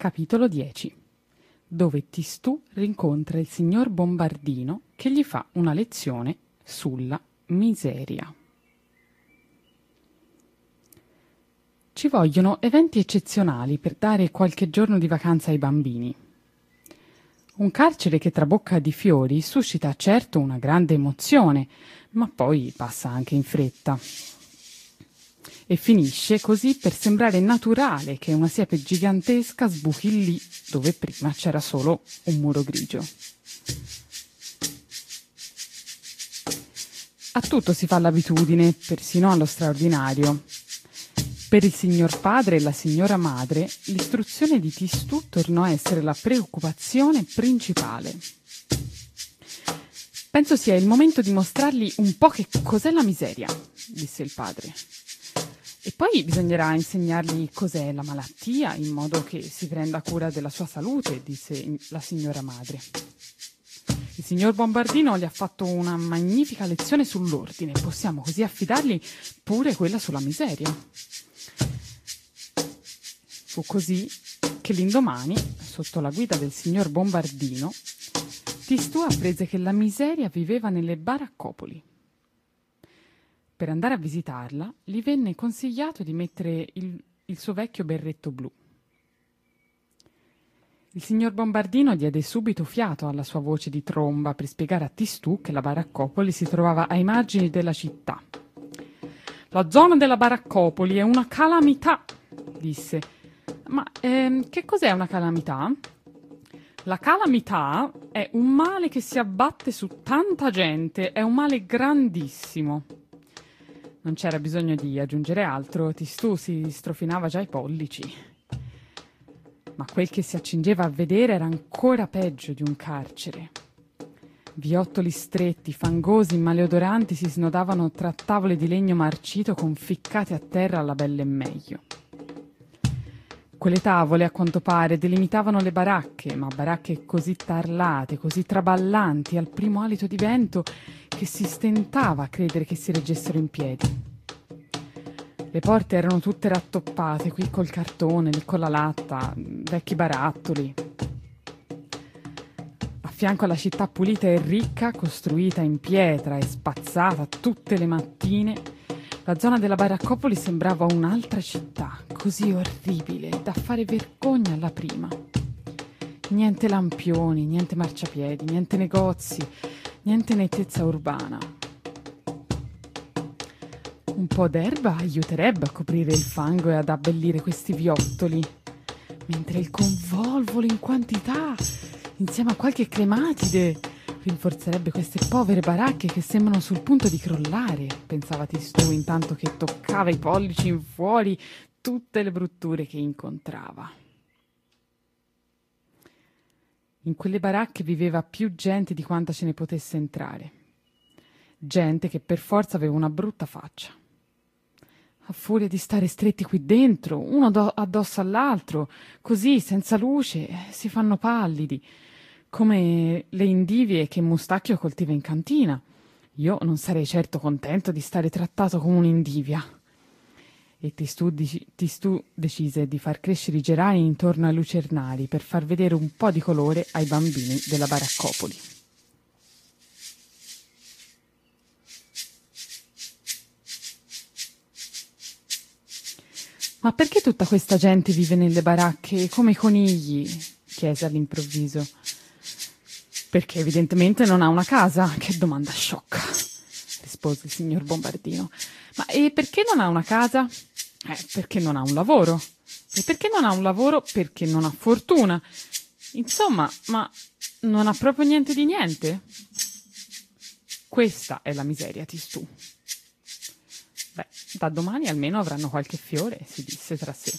Capitolo 10, dove Tistù rincontra il signor Bombardino che gli fa una lezione sulla miseria. Ci vogliono eventi eccezionali per dare qualche giorno di vacanza ai bambini. Un carcere che trabocca di fiori suscita certo una grande emozione, ma poi passa anche in fretta. E finisce così per sembrare naturale che una siepe gigantesca sbuchi lì dove prima c'era solo un muro grigio. A tutto si fa l'abitudine, persino allo straordinario. Per il signor padre e la signora madre, l'istruzione di Tistù tornò a essere la preoccupazione principale. «Penso sia il momento di mostrargli un po' che cos'è la miseria», disse il padre. «E poi bisognerà insegnargli cos'è la malattia, in modo che si prenda cura della sua salute», disse la signora madre. Il signor Bombardino gli ha fatto una magnifica lezione sull'ordine, possiamo così affidargli pure quella sulla miseria. Fu così che l'indomani, sotto la guida del signor Bombardino, Tistù apprese che la miseria viveva nelle baraccopoli. Per andare a visitarla, gli venne consigliato di mettere il suo vecchio berretto blu. Il signor Bombardino diede subito fiato alla sua voce di tromba per spiegare a Tistù che la baraccopoli si trovava ai margini della città. «La zona della baraccopoli è una calamità», disse. «Ma che cos'è una calamità?» «La calamità è un male che si abbatte su tanta gente, è un male grandissimo». Non c'era bisogno di aggiungere altro, Tistù si strofinava già i pollici. Ma quel che si accingeva a vedere era ancora peggio di un carcere. Viottoli stretti, fangosi, maleodoranti si snodavano tra tavole di legno marcito conficcate a terra alla belle e meglio. Quelle tavole, a quanto pare, delimitavano le baracche, ma baracche così tarlate, così traballanti al primo alito di vento che si stentava a credere che si reggessero in piedi. Le porte erano tutte rattoppate, qui col cartone, lì con la latta, vecchi barattoli. A fianco alla città pulita e ricca, costruita in pietra e spazzata tutte le mattine, la zona della baraccopoli sembrava un'altra città, così orribile da fare vergogna alla prima. Niente lampioni, niente marciapiedi, niente negozi, niente nettezza urbana. Un po' d'erba aiuterebbe a coprire il fango e ad abbellire questi viottoli, mentre il convolvolo in quantità, insieme a qualche clematide, rinforzerebbe queste povere baracche che sembrano sul punto di crollare, pensava Tistù intanto che toccava i pollici in fuori tutte le brutture che incontrava. In quelle baracche viveva più gente di quanta ce ne potesse entrare. Gente che per forza aveva una brutta faccia. A furia di stare stretti qui dentro, uno addosso all'altro, così, senza luce, si fanno pallidi, come le indivie che Mustacchio coltiva in cantina. Io non sarei certo contento di stare trattato come un'indivia. E Tistù decise di far crescere i geranii intorno ai lucernari per far vedere un po' di colore ai bambini della baraccopoli. «Ma perché tutta questa gente vive nelle baracche come i conigli?» chiese all'improvviso. «Perché evidentemente non ha una casa». «Che domanda sciocca», rispose il signor Bombardino. «Ma e perché non ha una casa?» «Perché non ha un lavoro». «E perché non ha un lavoro?» «Perché non ha fortuna». «Insomma, ma non ha proprio niente di niente?» «Questa è la miseria, Tistù». «Beh, da domani almeno avranno qualche fiore», si disse tra sé.